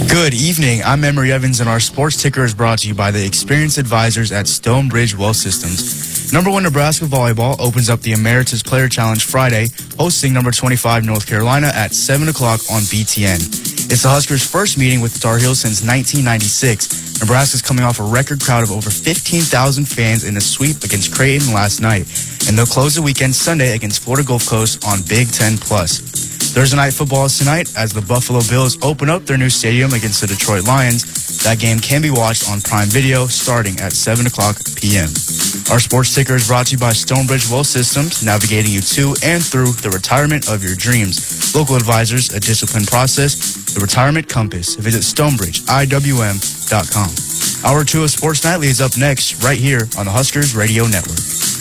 Good evening. I'm Emery Evans, and our sports ticker is brought to you by the experienced advisors at Stonebridge Wealth Systems. Number 1 Nebraska Volleyball opens up the Emeritus Player Challenge Friday, hosting number 25 North Carolina at 7 o'clock on BTN. It's the Huskers' first meeting with Tar Heels since 1996. Nebraska's coming off a record crowd of over 15,000 fans in a sweep against Creighton last night, and they'll close the weekend Sunday against Florida Gulf Coast on Big Ten Plus. Thursday Night Football is tonight as the Buffalo Bills open up their new stadium against the Detroit Lions. That game can be watched on Prime Video starting at 7 o'clock p.m. Our sports ticker is brought to you by Stonebridge Wealth Systems, navigating you to and through the retirement of your dreams. Local advisors, a disciplined process, the Retirement Compass. Visit StonebridgeIWM.com. Hour 2 of Sports Nightly is up next, right here on the Huskers Radio Network.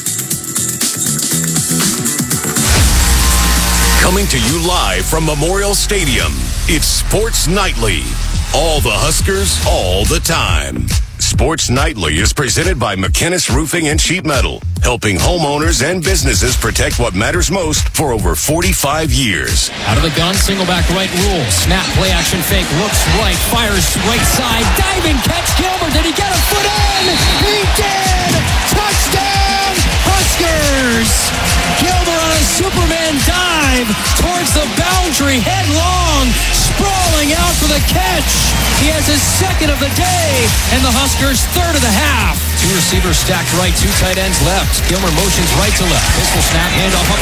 Coming to you live from Memorial Stadium, it's Sports Nightly. All the Huskers, all the time. Sports Nightly is presented by McKinnis Roofing and Sheet Metal, helping homeowners and businesses protect what matters most for over 45 years. Out of the gun, single back right rule. Snap, play action fake, looks right, fires right side, diving catch, Gilbert. Did he get a foot in? He did! Touchdown, Huskers! Gilbert on a Superman dive towards the boundary, headlong, sprawling out for the catch. He has his second of the day, and the Huskers third of the half. Two receivers stacked right, two tight ends left. Gilmer motions right to left. Pistol snap, handoff up